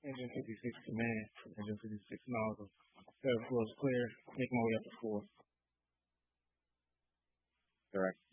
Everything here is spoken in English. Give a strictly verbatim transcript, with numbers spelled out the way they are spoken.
Engine fifty-six command. Engine fifty-six nozzle. Third floor is clear. Make my way up to four. Correct.